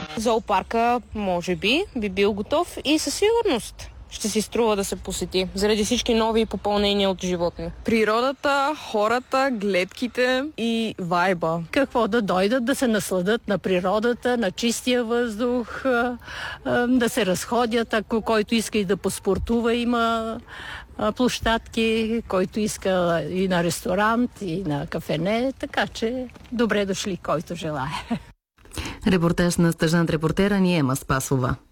Зоопарка, може би бил готов и със сигурност ще си струва да се посети, заради всички нови попълнения от животни. Природата, хората, гледките и вайба. Какво да дойдат, да се насладат на природата, на чистия въздух, да се разходят, ако който иска и да поспортува, има площадки, който иска и на ресторант, и на кафене, така че добре дошли, който желае. Репортаж на стажант репортера ни Ема Спасова.